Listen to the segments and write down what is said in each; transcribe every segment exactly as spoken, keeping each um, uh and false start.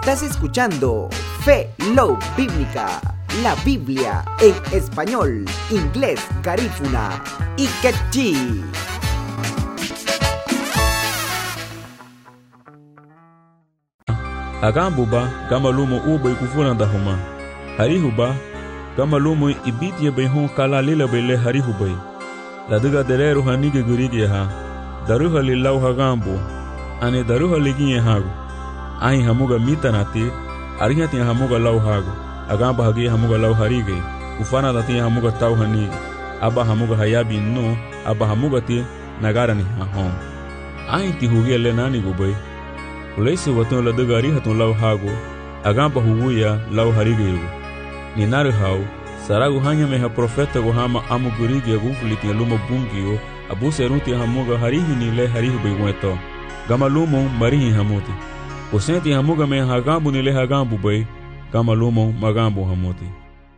Estás escuchando Fe Love Bíblica, la Biblia en español, inglés, garífuna y quechí. Agambuba gamalumo ube kufuranda huma harihuba gamalumo ibitie behon kala lila bele harihubai la diga dereru hanige gurige ha daruha lilau hagambu ane daruha liginye hagu ahi hamuga mitanati arihati hamuga lau hagu agamba hagi hamuga lau harige ufana dati hamuga tau hanige aba hamuga hayabi no aba hamuga ti nagarani hahom ahi ti hugele nani gubai Ulaisi waton la dagari haton lau hago agamba huguya lau harigeiru ni naru hau saragu hanya meha profeta go hama amu gurigi agufliti luma bungio abu seruti hamuga harihi ni le harihu beweto gama lumo marihi hamuti osenti hamuga me hagambu ni le hagambu bay gama lumo magambu hamuti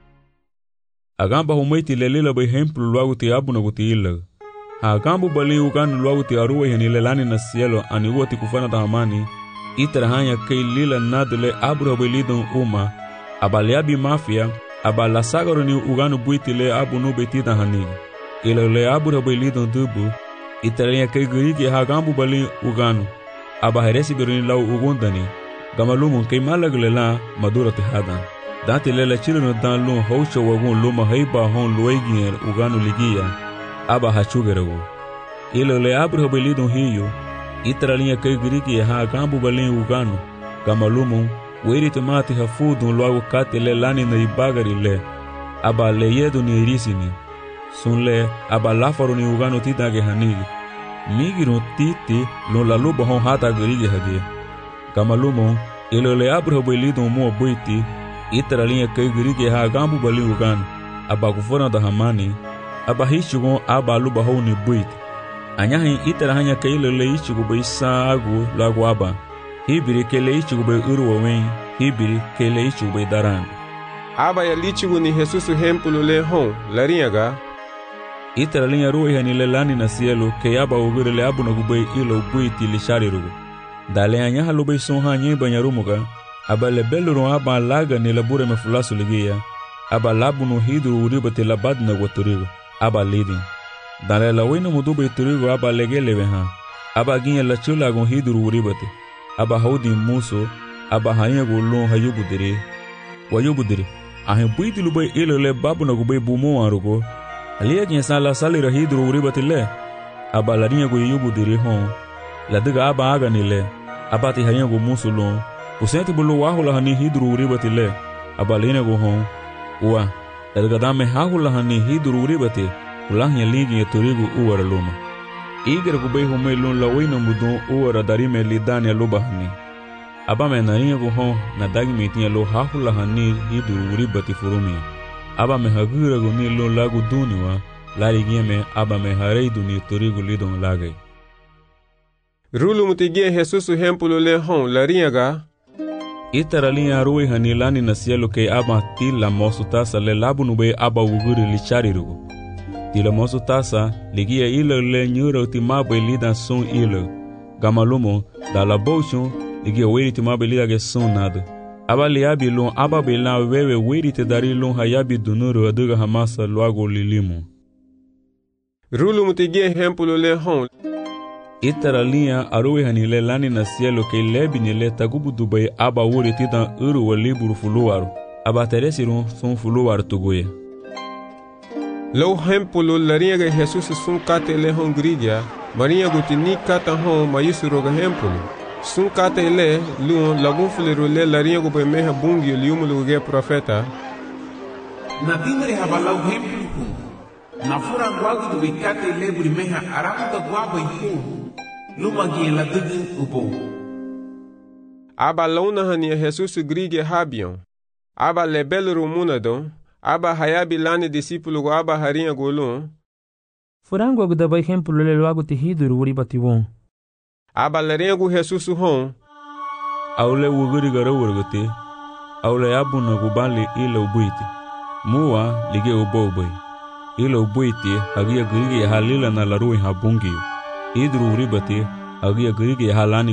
agamba humaiti le lila bay hemplu luagu ti abu na guti ilag hagambu bali uganu luagu ti aruwe ni le lani na cielo ani uoti kufana tahamani Itara hanya kay lila nadle abro belidon uma abaliabi mafia abala sagaro ni uganu buitile abu no betida hani ila le abro belidon dubu itara hanya kay gurigi hagambu bali uganu abaheresi berni lau ugundani gamalumun kay malagle la madura tehada dati lela chileno dan lu haucho wagun luma haiba hon luegier uganu ligia aba hachugero ila le abro belidon hiyo Itara linha kay gurigi ha gambu balin ugano gamalumu weri tomate hafudu logo kate le lani na ibagari le aba le yedo ni irisini sunle aba lafaro ni ugano tidage hanigi migiro titi lo la luba hon hata gurigi hage gamalumu ilo le abro belido mo boiti itara linha kay gurigi ha gambu balin ugano aba kufona da hamani aba hichugo aba luba hon ni boiti Anyahi itara hanya kailo le ichigo be saagu lagu aba hibiri kele ichigo be uruwa wen hibiri kele ichigo be daran aba ya lichigo ni Jesus hempulu le hon larinyaga itara linya ruwa hani le lani na cielo ke aba ugure le abu na gube ilo buiti li shari rugu dale anyaha lo be son hanye banyarumuga aba le beluro aba laga ni labure me fulasu ligia aba labu no hidru uribate labad na gwaturigo aba leading Dale la wino mudube turigo aba legele beha aba ginya la chula gon hiduru uribate aba haudi muso aba hanya golon hayubudire wayubudire ahe buiti lube ile le babu na gube bumo arugo aliya ginya sala salira hiduru uribate le aba la rinya go yubudire hon la diga aba aga ni le aba ti hanya go muso lon usenti bulu wahula hani hiduru uribate le aba lene go hon wa la diga dame hahula hani hiduru uribate Ulahnya ligi ya turigu uwara luma. Igar gubay humay lun lawina mudun uwara darime lidani ya lubahani. Aba me nariya guhon na dagi mitiya lo hahula hani hiduru uribati furumia. Aba me hagira guni lun lagu duniwa, larigia me aba me harei duni turigu lidon lagay. Rulu mutigia Jesusu hempulu le hon lariyaga. Itara linya ruwe hani lani na cielo ke aba tila mosu tasa le labu nube aba uguri lichari rugu. Tila mosu tasa ligia ilo le nyura utimabe lida son ilo gamalumo da la bochon ligia weri timabe lida ge son nada aba liabi lon aba bela wewe weri te dari lon hayabi dunuru aduga hamasa luago lilimo Rulu mutigie hempulu le hon Itara linha aruwe hanile lani na cielo ke lebi ni le tagubu dubai aba wuri titan uru wa liburu fuluwaru aba teresiru son fuluwaru tuguye Lo hempulu larinyaga Jesus sun kate le hon gridia marinha gutini kata hon mayusuro ga hempulu sun kate le lu lagun fuliru le larinyago be meha bungi liumulu ge profeta na timre habalau hempulu na fura gwagu du kate le buri meha aramu da gwaba yu luma gi la dugu ubo aba launa hania Jesus gridia habion aba le beluru munadon Aba hayabi lani discípulo go aba harinha golon. Furango agudaba exemplo le logo te hiduru uribati won. Aba larinha go Jesus hon. Aule wuguri gara wurgote. Aule abu na gubali ila ubuiti. Muwa lige ubobai. Ila ubuiti hagia grigi halila na larui habungi. Hiduru uribati hagia grigi halani